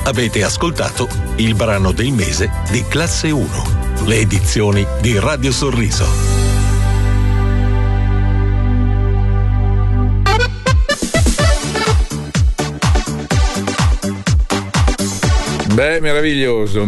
Avete ascoltato il brano del mese di Classe 1, le edizioni di Radio Sorriso. Beh, meraviglioso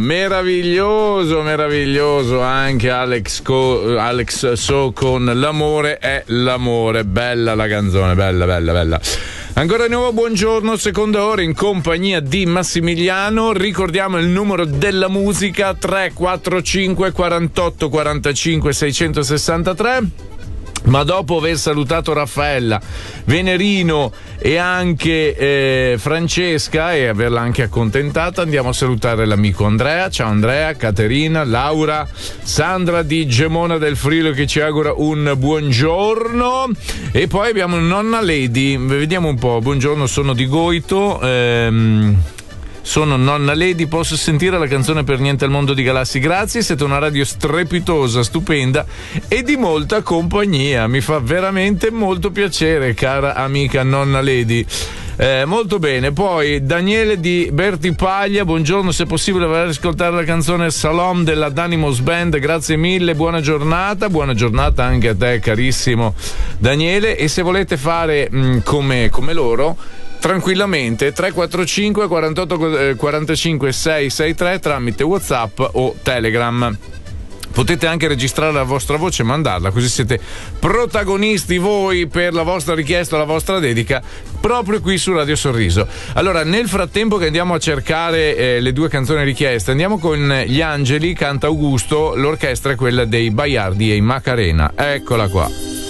anche Alex So con L'amore è l'amore. Bella la canzone, bella. Ancora di nuovo buongiorno, seconda ora in compagnia di Massimiliano. Ricordiamo il numero della musica: 345 48 45 663. Ma dopo aver salutato Raffaella, Venerino e anche Francesca e averla anche accontentata, andiamo a salutare l'amico Andrea. Ciao Andrea, Caterina, Laura, Sandra di Gemona del Friuli che ci augura un buongiorno. E poi abbiamo nonna Lady, vediamo un po'. Buongiorno, sono di Goito. Sono nonna Lady, posso sentire la canzone Per niente al mondo di Galassi? Grazie, siete una radio strepitosa, stupenda e di molta compagnia. Mi fa veramente molto piacere, cara amica nonna Lady. Molto bene. Poi Daniele di Berti Paglia, buongiorno, se è possibile voler ascoltare la canzone Salom della Danimos Band, grazie mille, buona giornata anche a te carissimo Daniele. E se volete fare come loro, tranquillamente 345 48 45 663 tramite WhatsApp o Telegram. Potete anche registrare la vostra voce e mandarla, così siete protagonisti voi per la vostra richiesta, la vostra dedica, proprio qui su Radio Sorriso. Allora, nel frattempo che andiamo a cercare le due canzoni richieste, andiamo con Gli Angeli, canta Augusto, l'orchestra è quella dei Baiardi e i Macarena. Eccola qua.